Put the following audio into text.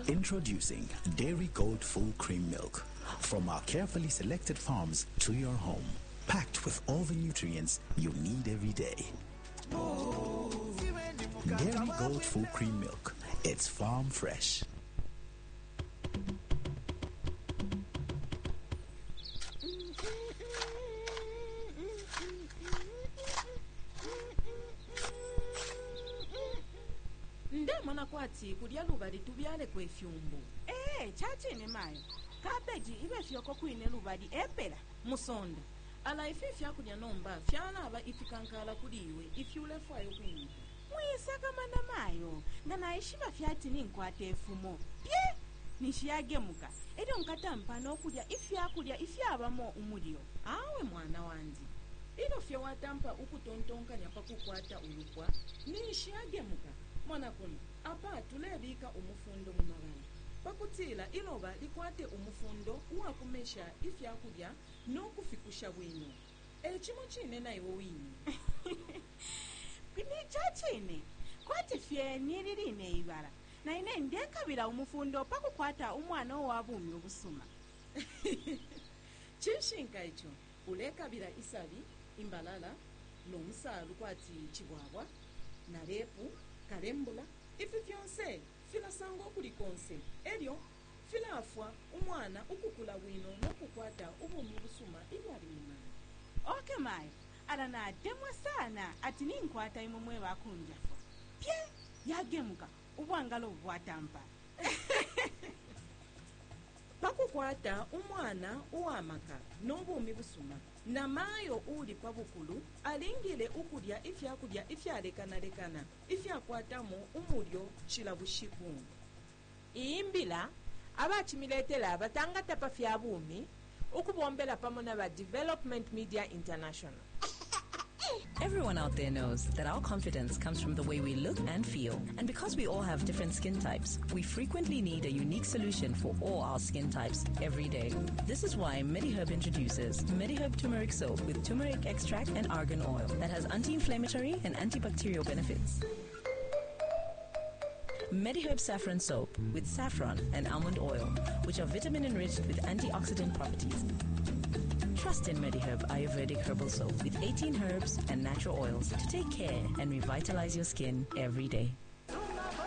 Introducing Dairy Gold Full Cream Milk. From our carefully selected farms to your home. Packed with all the nutrients you need every day. Dairy Gold Full Cream Milk. It's farm fresh. Ndemona kwati kudya lubali tubyale kwefyumbu. Chachene mayo. Kabeji ibe fyoko kuine lubali epela Musonda. Ala ifi fyakudya nomba fyala aba ifikankala kudiwe ifyule fwayo kwini. Muyisaka mana mayo. Ngana ishiba fyati ninkwate efumo. Pye! Nishiyagemuka. Edo nkatampa n'okudya ifyakudya ifyabamo umuliro. Awe mwana wandi. Ino fye watampa ukutontonkanya pakukwata ulukwa. Nishiyagemuka. Mwana kuno. Apa tulebika umufundo mu mabala. Pakutila iloba likwate umufundo uwakumesha ifyakudya n'okufikusha bwino. Ekimo kine nayo wini. Kwini chachene. Kwati fye nilirine ibala. Na ine ndekabira umufundo pakukwata umwana owabumi obusuma. Chinshinka icho ulekabira isabi imbalala n'omusalu kwati chibwabwa na lepu kalembula ifi fyonse filasango kulikonse elyo filafwa umwana ukukula bwino n'okukwata ubumi busuma ibyali mumana. Okay mayo. Ala na demwa sana ati ninkwata imumwe bakunjafo. Pye yagemuka ubwangalo bwatampa. Pakukwata umwana uwamaka n'obumi busuma na mayo uli pabukulu alingile ukudya ifyakudya ifyalekanalekana ifyakwatamo umulyo chilabushiku. Iyimbila abachimiletela abatangata pa fyabumi ukubombela pamona ba Development Media International. Everyone out there knows that our confidence comes from the way we look and feel. And because we all have different skin types, we frequently need a unique solution for all our skin types every day. This is why MediHerb introduces MediHerb Turmeric Soap with turmeric extract and argan oil that has anti-inflammatory and antibacterial benefits. MediHerb Saffron Soap with saffron and almond oil, which are vitamin-enriched with antioxidant properties. Trust in MediHerb Ayurvedic Herbal Soap with 18 herbs and natural oils to take care and revitalize your skin every day.